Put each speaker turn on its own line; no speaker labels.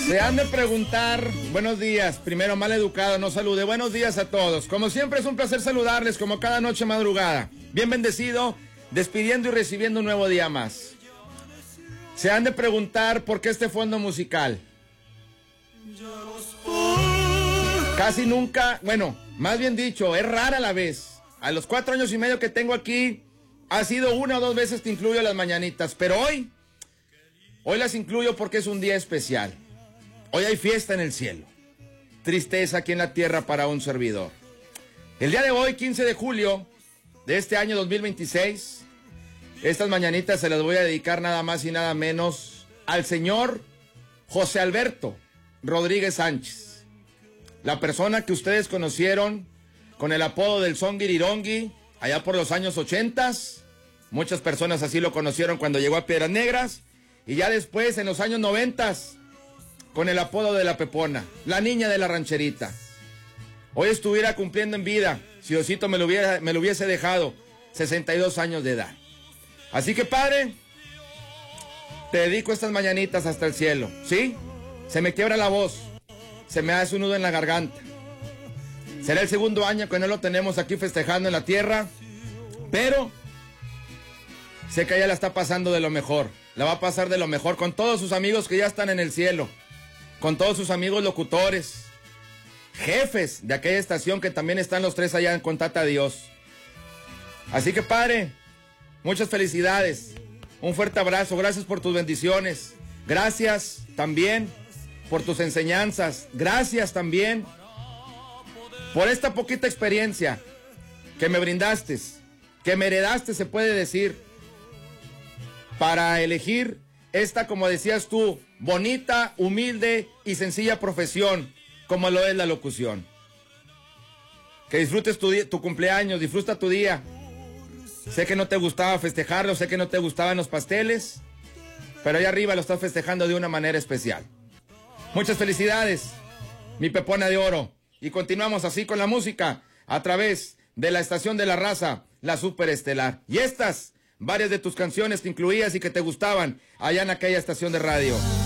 Se han de preguntar, buenos días, primero mal educado, no salude, buenos días a todos. Como siempre es un placer saludarles, como cada noche madrugada. Bien bendecido, despidiendo y recibiendo un nuevo día más. Se han de preguntar por qué este fondo musical. Casi nunca, bueno, más bien dicho, es rara la vez. A los 4 años y medio que tengo aquí, ha sido 1 o 2 veces que incluyo las mañanitas, pero hoy las incluyo porque es un día especial. Hoy hay fiesta en el cielo, tristeza aquí en la tierra para un servidor. El día de hoy, 15 de julio de este año 2026, estas mañanitas se las voy a dedicar nada más y nada menos al señor José Alberto Rodríguez Sánchez, la persona que ustedes conocieron con el apodo del Songuirirongi allá por los años 80. Muchas personas así lo conocieron cuando llegó a Piedras Negras, y ya después en los años 90 con el apodo de la Pepona, la niña de la rancherita. Hoy estuviera cumpliendo en vida, si Diosito me lo hubiese dejado, 62 años de edad. Así que, padre, te dedico estas mañanitas hasta el cielo, ¿sí? Se me quiebra la voz, se me hace un nudo en la garganta. Será el segundo año que no lo tenemos aquí festejando en la tierra, pero sé que ella la está pasando de lo mejor. La va a pasar de lo mejor con todos sus amigos que ya están en el cielo, con todos sus amigos locutores, jefes de aquella estación que también están los 3 allá en Contata a Dios. Así que, padre, muchas felicidades, un fuerte abrazo, gracias por tus bendiciones, gracias también por tus enseñanzas, gracias también por esta poquita experiencia que me brindaste, que me heredaste, se puede decir, para elegir esta, como decías tú, bonita, humilde y sencilla profesión, como lo es la locución. Que disfrutes tu cumpleaños, disfruta tu día. Sé que no te gustaba festejarlo, sé que no te gustaban los pasteles, pero allá arriba lo estás festejando de una manera especial. Muchas felicidades, mi Pepona de Oro. Y continuamos así con la música a través de la estación de la raza, la Superestelar. Y estas, varias de tus canciones que incluías y que te gustaban allá en aquella estación de radio.